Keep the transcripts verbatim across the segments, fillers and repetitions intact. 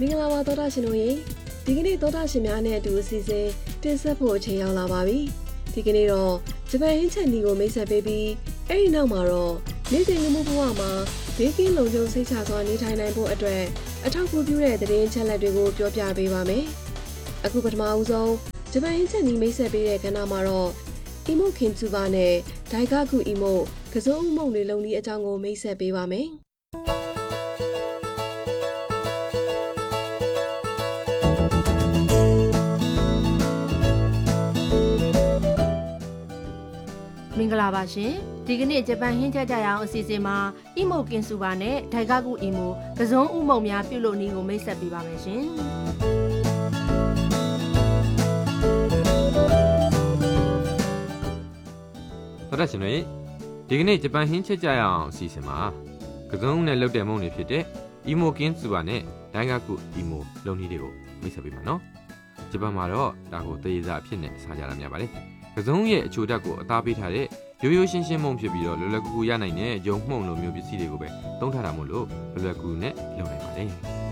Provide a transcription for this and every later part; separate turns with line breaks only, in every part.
မင်္ဂလာပါသောတာရှင်တို့ရေဒီကနေ့သောတာရှင်များနဲ့အတူအစီအစဉ်တင်ဆက်ဖို့အချိန်ရောက်လာပါပြီဒီကနေ့တော့ဂျပန်ဟင်းချက်နီကိုမိတ်ဆက်ပေးပြီးအဲ့ဒီနောက်မှာတော့နေ့စဉ်လူမှုဘဝမှာဘေးကင်းလုံခြုံစိတ်ချစွာနေထိုင်နိုင်ဖို့အတွက်အထောက်အကူပြုတဲ့သတင်းချက်လက်တွေကိုပြောပြပေးပါမယ်အခုပထမဦးဆုံးဂျပန်ဟင်းချက်နီမိတ်ဆက်ပေးတဲ့ကဏ္ဍမှာတော့အီမိုခင်ချူဘာနဲ့ဒိုင်ဂါကူအီမိုကစုံဥမုံတွေလုံဒီအကြောင်းကိုမိတ်ဆက်ပေးပါမယ်
မင်္ဂလာပါရှင်ဒီကနေ့ဂျပန်ဟင်းချက်ကြရအောင်အစီအစဉ်မှာအီမိုကင်ဆူဘာနဲ့ဒိုင်ဂါကူအီမိုကစုံဥမုံများပြုလုပ်နည်းကိုမိတ်ဆက်ပေးပါမယ်ရှင်
သောတာရှင်တို့ဒီကနေ့ဂျပန်ဟင်းချက်ကြရအောင်အစီအစဉ်မှာကစုံနဲ့လုပ်တဲ့မုံတွေဖြစ်တဲ့အီမိုကင်ဆူဘာနဲ့ဒိုင်ဂါကူအီမိုလုပ်နည်းတွေကိုမိတ်ဆက်ပေးမှာနော်ဂျပန်မှာတော့ဒါကိုတရေစာအဖြစ်နဲ့စားကြတာများပါတယ်ကစုံရဲ့အချိုဓာတ်ကိုအသားပေးထားတဲ့ရိုးရိုးရှင်းရှင်းမုံဖြစ်ပြီးတော့လွယ်လွယ်ကူကူရနိုင်တဲ့ဂျုံမှုန့်လိုမျိုးပစ္စည်းတွေကိုပဲသုံးထားတာမို့လို့လွယ်လွယ်ကူကူနဲ့လုပ်နိုင်ပါတယ်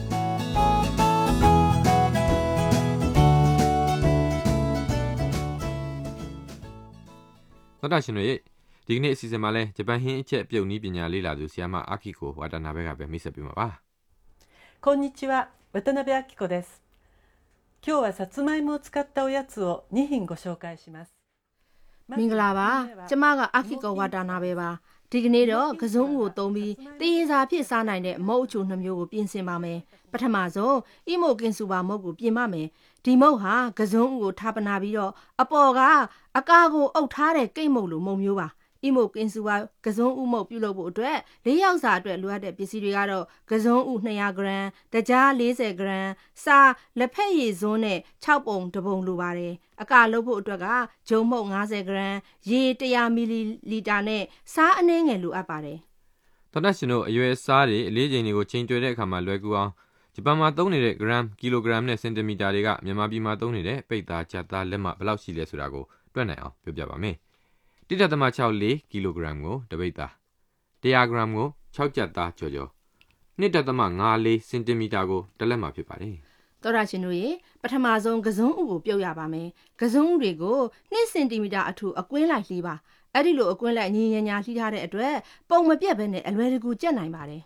သောတာရှင်တို့ဒီကနေ့အစီအစဉ်မှာလဲဂျပန်ဟင်းအချက်ပြုတ်နည်းပညာလေ့လာသူဆရာမအာကီကိုဝါတာနာဘဲကပဲမိတ်ဆက်ပေးမှာပါ
こんにちは渡辺明子です今日はさつまいもを使ったおやつをに品ご紹介します
မင်္ဂလာပါကျမကအာခိကောဝါတာနာပဲပါဒီကနေ့တော့ကစုံဦးကိုသုံးပြီးတရေစာဖြစ်စားနိုင်တဲ့မုတ်အချိုနှမျိုးကိုပြင်ဆင်ပါမယ်ပထမဆုံးအီမိုကင်ဆူပါမုတ်ကိုပြင်ပါမယ်ဒီမုတ်ဟာကစုံဦးကိုထားပနာပြီးတော့အပေါ်ကအကာကိုအုပ်ထားတဲ့ကိတ်မုတ်လိုမုံမျိုးပါအီမိုကင်ဆူပါကစုံဦးမုတ်ပြုလုပ်ဖို့အတွက်လေးယောက်စာအတွက်လိုအပ်တဲ့ပစ္စည်းတွေကတော့ကစုံဦးနှစ်ရာဂရမ်တကြားလေးဆယ်ဂရမ်စာလက်ဖက်ရည်စွန်းနဲ့ခြောက်ပုံတစ်ပုံလိုပါတယ်အကာလုပ်ဖို့အတွက်ကဂျုံမုတ်ငါးဆယ်ဂရမ်ရေတစ်ရာမီလီလီတာနဲ့စားအနည်းငယ်လိုအပ်ပါတယ်
သောတာရှင်တို့အရွယ်စားတွေအလေးချိန်တွေကိုချိန်တွယ်တဲ့အခါမှာလွယ်ကူအောင်ဂျပန်မှာသုံးနေတဲ့ဂရမ်ကီလိုဂရမ်နဲ့စင်တီမီတာတွေကမြန်မာပြည်မှာသုံးနေတဲ့ပိတ်သားကြက်သားလက်မဘယ်လောက်ရှိလဲဆိုတာကိုတွက်နိုင်အောင်ပြောပြပါမယ်တိတသမ၆လေးကီလိုဂရမ်ကိုတပိတ်သား၁၀၀ဂရမ်ကို၆ကြက်သားကျော်ကျော်၂တသမ၅လေးစင်တီမီတာကိုတစ်လက်မှာဖြစ်ပါတယ်
သောတာရှင်တို့ရေပထမဆုံးကစုံဥကိုပြုတ်ရပါမယ်ကစုံဥတွေကို၂စင်တီမီတာအထူအကွင်းလိုက်လှီးပါအဲ့ဒီလိုအကွင်းလိုက်ညီညာညာလှီးထားတဲ့အတွက်ပုံမပြတ်ဘဲနဲ့အလွယ်တကူကျက်နိုင်ပါတယ်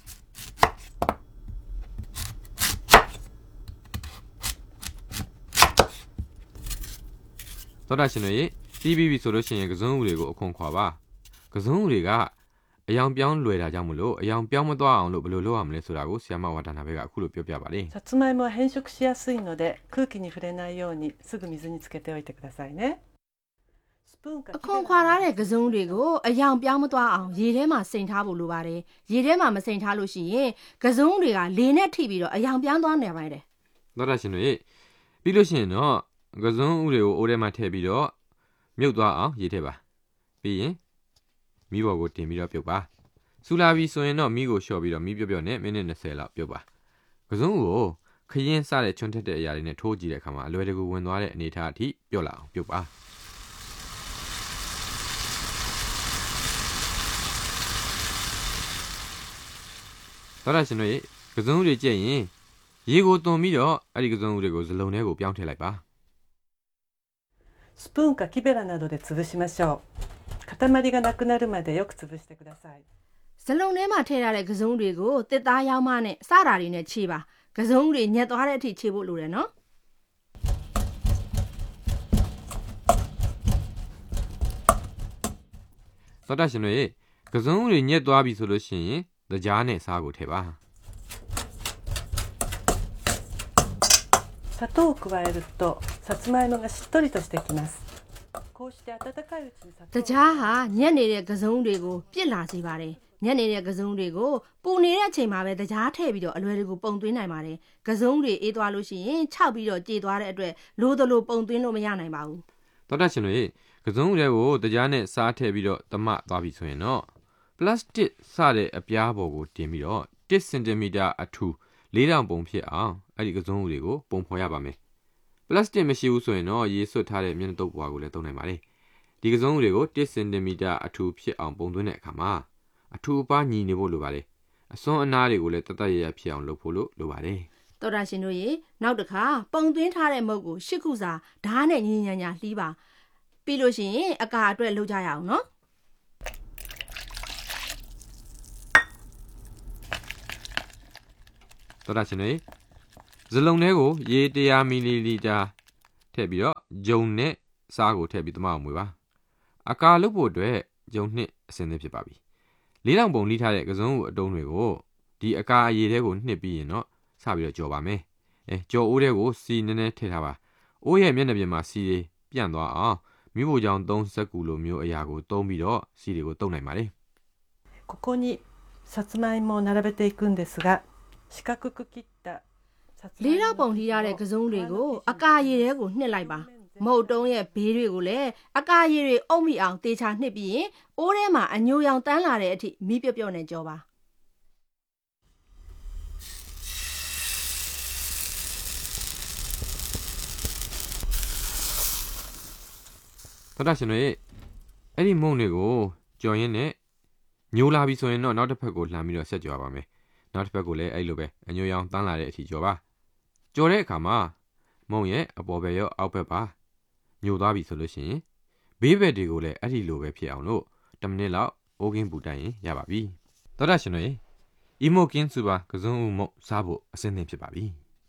သောတာရှင်တို့ရေတီးပြီးပြီဆိုလို့ရှိရင်ကစုံဥတွေကိုအခွန်ခွာပါကစုံဥတွေကအယောင်ပြောင်းလွယ်တာကြောင့်မလို့အယောင်ပြောင်းမသွားအောင်လို့ဘယ်လိုလုပ်ရမလဲဆိုတာကိုဆရာမဝါဒနာဘဲကအခုလိုပြောပြပါလိမ့်
さつまいもは変色しやすいので空気に触れないようにすぐ水につけておいてくださいね
အခွန်ခွာထားတဲ့ကစုံတွေကိုအယောင်ပြောင်းမသွားအောင်ရေထဲမှာစိန်ထားဖို့လိုပါတယ်ရေထဲမှာမစိန်ထားလို့ရှိရင်ကစုံတွေကလေနဲ့ထိပြီးတော့အယောင်ပြောင်းသွားနေပါတယ်
သောတာရှင်တို့ရေပြီးလို့ရှိရင်တော့ကစုံဥတွေကိုအိုးထဲမှာထည့်ပြီးတော့မြုပ်သွားအောင်ရေထည့်ပါပြီးရင်မီးပေါ်ကိုတင်ပြီးတော့ပြုတ်ပါဆူလာပြီဆိုရင်တော့မီးကိုလျှော့ပြီးတော့မီးပြုတ်ပြုတ်နဲ့မိနစ်၂၀လောက်ပြုတ်ပါကစုံကိုခရင်စတဲ့ချွန်းထက်တဲ့အရာတွေနဲ့ထိုးကြည့်တဲ့အခါမှာအလွယ်တကူဝင်သွားတဲ့အနေအထားအထိပြုတ်လာအောင်ပြုတ်ပါသောတာရှင်တို့ရေကစုံတွေကြည့်ရင်ရေကိုသွန်ပြီးတော့အဲ့ဒီကစုံတွေကိုဇလုံးထဲကိုပြောင်းထည့်လိုက်ပါ
スプーンか木べらなどで潰しましょう塊がなくなるまでよく潰してください
ဇလုံးထဲမှာထည့်ထားတဲ့ကစုံတွေကိုတစ်သားရောင်းမနဲ့စတာတွေနဲ့ခြေပါကစုံတွေညက်သွားတဲ့အထိခြေဖို့လိုတယ်နော်
သောတာရှင်တို့ရေကစုံတွေညက်သွားပြီဆိုလို့ရှိရင်သကြားနဲ့စားကိုထည့်ပါ
砂糖を加えるとさつまいもがしっとりとしてきますこうして温かいうちに砂糖
တကြားဟာညက်နေတဲ့ကစုံတွေကိုပြစ်လာစေပါတယ်ညက်နေတဲ့ကစုံတွေကိုပူနေတဲ့အချိန်မှာပဲတကြားထည့်ပြီးတော့အလွယ်တကူပုံသွင်းနိုင်ပါတယ်ကစုံတွေအေးသွားလို့ရှိရင်ခြောက်ပြီးတော့ကြေသွားတဲ့အတွက်လိုသလိုပုံသွင်းလို့မရနိုင်ပါဘူး
သောတာရှင်တို့ရေကစုံတွေကိုတကြားနဲ့စားထည့်ပြီးတော့တမသွားပြီဆိုရင်တော့ပလတ်စတစ်စတဲ့အပြားပေါ်ကိုတင်ပြီးတော့တစ်စင်တီမီတာအထူလေးတောင်ပုံဖြစ်အောင်အဲ့ဒီကစုံတွေကိုပုံဖော်ရပါမယ်ပလတ်စတစ်မရှိဘူးဆိုရင်တော့ရေဆွတ်ထားတဲ့မျက်နှာတုပ်ပွားကိုလည်းသုံးနိုင်ပါတယ်ဒီကစုံတွေကိုတစ်စင်တီမီတာအထူဖြစ်အောင်ပုံသွင်းတဲ့အခါမှာအထူအပါညီနေဖို့လိုပါတယ်အစွန်းအနားတွေကိုလည်းတတ်တတ်ရရဖြစ်အောင်လုပ်ဖို့လိုပါတယ်
တော်တာရှင်တို့ရေနောက်တစ်ခါပုံသွင်းထားတဲ့မုတ်ကိုရှစ်ခုစာဓာတ်နဲ့ညင်ညံညာလှီးပါပြီးလို့ရှိရင်အကာအတွက်လုပ်ကြရအောင်နော်
တော်တာရှင်တွေဇလုံးထဲကိုရေone hundredမီလီလီတာထည့်ပြီးတော့ဂျုံနဲ့စားကိုထည့်ပြီးသမအောင်မွေပါအကာလုပ်ဖို့အတွက်ဂျုံနှစ်အစင်းသင်းဖြစ်ပါပြီလေးတောင်ပုံလှီးထားတဲ့ကစုံအတုံးတွေကိုဒီအကာအရေထဲကိုနှစ်ပြီးရင်တော့စပြီးတော့ကြော်ပါမယ်အဲကြော်အိုးထဲကိုစီနည်းနည်းထည့်ထားပါအိုးရဲ့မျက်နှာပြင်မှာစီတွေပြန့်သွားအောင်မြို့ပေါ်ကြောင်သုံးစက်ကူလိုမျိုးအရာကိုသုံးပြီးတော့စီတွေကိုတုပ်နိုင်ပါတယ်
ここにさつまいもを並べていくんですが四角く切った
လေးတော့ပုံလှီးရတဲ့ကစုံတွေကိုအကာရည်ထဲကိုနှစ်လိုက်ပါမုတ်တုံးရဲ့ဘေးတွေကိုလည်းအကာရည်တွေအုပ်မိအောင်တေချာနှစ်ပြီးရင်အိုးထဲမှာအညိုရောင်တန်းလာတဲ့အထိမီးပြော့ပြော့နဲ့ကြောပါ
တော်တာရှင်တွေအဲ့ဒီမုံတွေကိုကြော်ရင်းနဲ့ညိုလာပြီဆိုရင်တော့နောက်တစ်ဖက်ကိုလှမ်းပြီးတော့ဆက်ကြော်ပါမယ်နောက်တစ်ဖက်ကိုလည်းအဲ့လိုပဲအညိုရောင်တန်းလာတဲ့အထိကြော်ပါကြော်တဲ့အခါမှာမုံရဲ့အပေါ်ဘက်ရောအောက်ဘက်ပါညိုသွားပြီဆိုလို့ရှိရင်ဘေးဘက်တွေကိုလည်းအဲ့ဒီလိုပဲဖြစ်အောင်လို့tenမိနစ်လောက်အိုးကင်းပူတိုက်ရင်ရပါပြီတော်တာရှင်တွေအီမိုကင်းစူပါကစုံဦးမုံစားဖို့အဆင်သင့်ဖြစ်ပါပြီ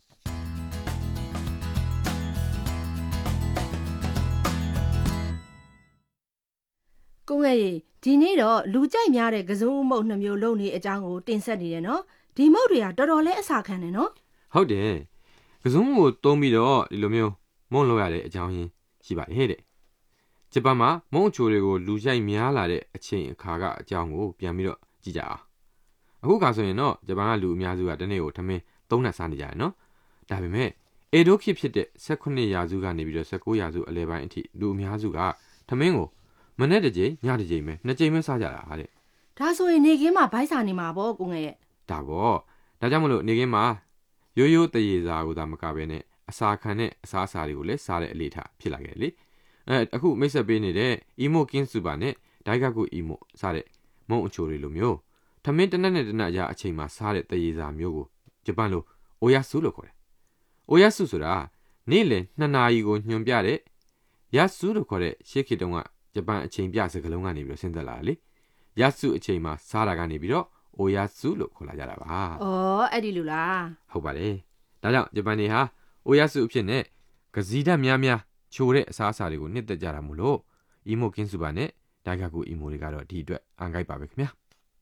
ကိုငယ်ရေဒီနေ့တော့လူကြိုက်များတဲ့ကစုံဦးမုတ်နှစ်မျိုးလုံးနေအကြောင်းကိုတင်ဆက်နေတယ်နော်ဒီမုတ်တွေကတော်တော်လေးအစာခံတယ်နော်
ဟုတ်တယ်ကစုံကိုတုံးပြီးတော့ဒီလိုမျိုးမုံလောက်ရတဲ့အကြောင်းရင်းရှိပါရဲ့တဲ့ဂျပန်မှာမုံအချိုတွေကိုလူကြိုက်များလာတဲ့အချိန်အခါကအကြောင်းကိုပြန်ပြီးတော့ကြည့်ကြအောင်အခုခါဆိုရင်တော့ဂျပန်ကလူအများစုကတနေ့ကိုထမင်းသုံးနှက်စားနေကြတယ်နော်ဒါပေမဲ့အေဒိုခေတ်ဖြစ်တဲ့eighteenရာစုကနေပြီးတော့nineteenရာစုအလယ်ပိုင်းအထိလူအများစုကထမင်းကိုမနေ့တစ်ကြိမ်ညတစ်ကြိမ်ပဲနှစ်ကြိမ်ပဲစားကြတာဟာတဲ့
ဒါဆိုရင်နေခင်းမှာဘိုက်စာနေမှာပေါ့ကိုငယ်ရဲ့
ဒါပေါ့ဒါကြောင့်မလို့နေခင်းမှာရိုးရိုးတရေစာကိုသာမကဘဲနဲ့အစာခံတဲ့အစားအစာတွေကိုလည်းစားတဲ့အလေးထားဖြစ်လာခဲ့လေအဲအခုမိတ်ဆက်ပေးနေတဲ့ Imo Kin Super နဲ့ Daigaku Imo စားတဲ့မုံအချိုတွေလိုမျိုးထမင်းတနက်နဲ့တနက်အရာအချိန်မှာစားတဲ့တရေစာမျိုးကိုဂျပန်လို Oyasu လို့ခေါ်တယ် Oyasu ဆိုတာနေ့လယ်twoနာရီကိုညွှန်ပြတဲ့ Yasu လို့ခေါ်တဲ့ရှေ့ခေတ်တုန်းကဂျပန်အချိန်ပြစကားလုံးကနေပြီးတော့ဆင်းသက်လာလေ။ Yasu အချိန်မှာစားတာကနေပြီးတော့ Oyasu လို့ခေါ်လာကြတာပါ
။အော်အဲ့ဒီလိုလား
။ဟုတ်ပါတယ်။ဒါကြောင့်ဂျပန်တွေဟာ Oyasu အဖြစ်နဲ့ကစီဓာတ်များများချိုတဲ့အစားအစာတွေကိုနှစ်သက်ကြတာမို့လို့ Imo Kin Super နဲ့ Daigaku Imo တွေကတော့ဒီအတွက်အန်ကိုက်ပါပဲခင်ဗျာ။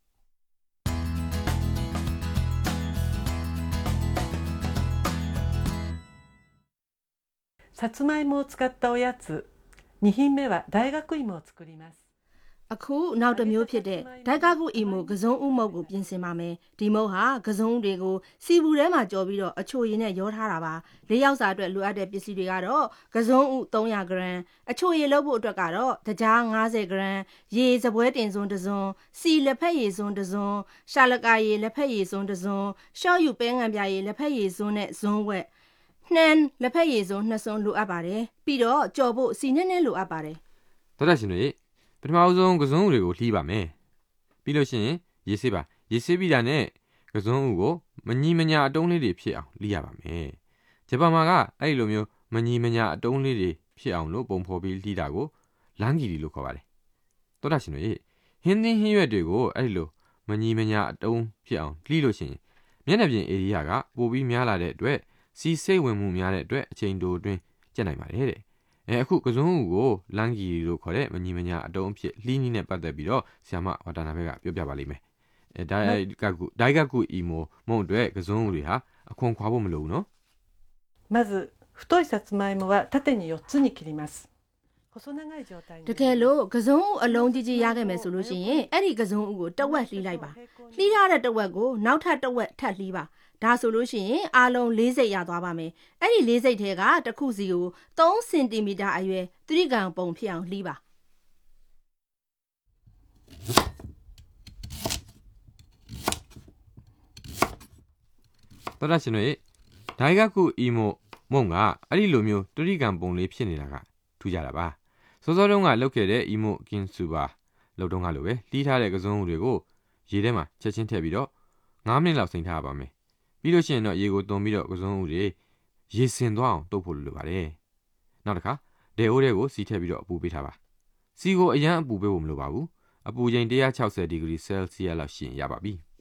さつまいもを使ったおやつ二品目は大学芋を作ります
အခုနောက်တစ်မျိုးဖြစ်တဲ့ဒိုက်ကာကူအီမိုကစုံဥမုတ်ကိုပြင်ဆင်ပါမယ်ဒီမုတ်ဟာကစုံတွေကိုစီဘူးထဲမှာကြော်ပြီးတော့အချိုရည်နဲ့ရောထားတာပါလေးယောက်စာအတွက်လိုအပ်တဲ့ပစ္စည်းတွေကတော့ကစုံဥthree hundredဂရမ်အချိုရည်လုပ်ဖို့အတွက်ကတော့တကြားfiftyဂရမ်ရေစပွဲတင်စွန်းတစ်စွန်းစီလက်ဖက်ရည်စွန်းတစ်စွန်းရှာလကာရည်လက်ဖက်ရည်စွန်းတစ်စွန်းရှော့ယူပဲငံပြားရည်လက်ဖက်ရည်စွန်းနဲ့ဇွန်းဝက်နှမ်းလက်ဖက်ရည်စွန်းနှစ်စွန်းလိုအပ်ပါတယ်ပြီးတော့ကြော်ဖို့စီနဲ့နဲ့လိုအပ်ပါတယ်
တော်တော်ရှင်တို့ပထမဆုံးကစုံဦးတွေကိုလှီးပါမယ်ပြီးလို့ရှိရင်ရေဆေးပါရေဆေးပြီးတာနဲ့ကစုံဦးကိုမညီမညာအတုံးလေးတွေဖြစ်အောင်လှီးရပါမယ်ဂျပန်မှာကအဲ့ဒီလိုမျိုးမညီမညာအတုံးလေးတွေဖြစ်အောင်လို့ပုံဖော်ပြီးလှီးတာကိုလန်ဂီလီလို့ခေါ်ပါတယ်တော်တော်ရှင်တို့ဟင်းသင်းဟင်းရွက်တွေကိုအဲ့ဒီလိုမညီမညာအတုံးဖြစ်အောင်လှီးလို့ရှိရင်မျက်နှာပြင်ဧရိယာကပိုပြီးများလာတဲ့အတွက်စီစိတ်ဝင်မှုများတဲ့အတွက်အချိန်တိုအတွင်းကျက်နိုင်ပါတယ်တဲ့အဲအခုကစုံဦးကိုလန်ဂီလို့ခေါ်တဲ့မညီမညာအတုံးအဖြစ်လှီးနီးနဲ့ပတ်သက်ပြီးတော့ဆရာမဝါတာနာဘက်ကပြောပြပါလိမ့်မယ်အဲဒိုင်ဂါကူဒိုင်ဂါကူအီမိုမုံအတွက်ကစုံဦးတွေဟာအခွန်ခွာဖို့မလိုဘူးနော်
まず太いさつまいもは縦にfourつに切ります
တကယ်လို့ကစုံဦးအလုံးကြီးကြီးရခဲ့မယ်ဆိုလို့ရှိရင်အဲ့ဒီကစုံဦးကိုတဝက်လှီးလိုက်ပါလှီးထားတဲ့တဝက်ကိုနောက်ထပ်တဝက်ထပ်လှီးပါဒါဆိုလို့ရှိရင်အားလုံးfourစိတ်ရသွားပါမယ်အဲ့ဒီfourစိတ်ထဲကတစ်ခုစီကိုthreeစင်တီမီတာအရွယ်သတိကံပုံဖြစ်အောင်လှီးပါ
တော်တော်ရှင်တို့ဒိုင်ဂါကူအီမိုမုံကအဲ့ဒီလိုမျိုးသတိကံပုံလေးဖြစ်နေတာကထူးကြတာပါစောစောတုန်းကလောက်ခဲ့တဲ့ Imo Kin Super လောက်တုန်းကလိုပဲလှီးထားတဲ့ကစုံဦးတွေကိုရေထဲမှာချက်ချင်းထည့်ပြီးတော့fiveမိနစ်လောက်စိမ့်ထားပါမယ်ပြီးလို့ရှိရင်တော့ရေကိုသွန်ပြီးတော့ကစုံဦးတွေရေစင်သွားအောင်တုပ်ဖို့လိုပါတယ်နောက်တစ်ခါဒဲအိုးတွေကိုစီထည့်ပြီးတော့အပူပေးထားပါစီကိုအရန်အပူပေးဖို့မလိုပါဘူးအပူချိန်one hundred sixtyဒီဂရီဆဲလ်စီယပ်လောက်ရှိရင်ရပါပြီ